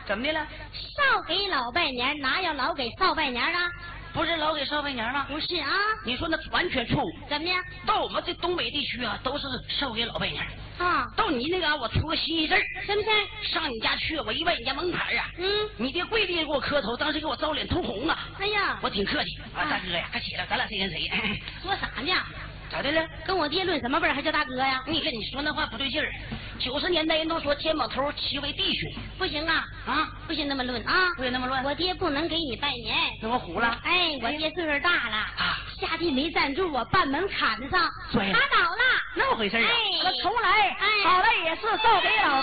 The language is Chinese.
怎么的了？ 少给老拜年，哪有老给少拜年啊？ 不是老给少拜年吗？ 不是啊。 你说那完全错误。 怎么的？ 到我们这东北地区啊，都是少给老拜年。 啊， 到你那个我出个新事儿， 什么事儿？ 上你家去，我一问你家门牌啊，你爹跪地给我磕头，当时给我招脸通红啊。 哎呀， 我挺客气啊，大哥呀，快起来，咱俩谁跟谁？ 说啥呢？ 咋的了？ 跟我爹论什么辈儿，还叫大哥呀？ 你跟你说那话不对劲儿。90年代人都说肩膀头齐为弟兄， 不行啊啊，不行那么论啊， 不行那么论。 我爹不能给你拜年， 那我虎了。 哎，我爹岁数大了啊，下地没站住，我半门槛子上对打倒了， 那么回事啊？ 哎， 我重来，好了也是少给老。